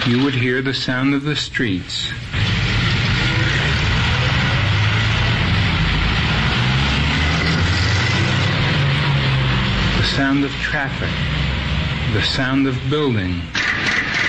you would hear the sound of the streets. The sound of traffic, the sound of building.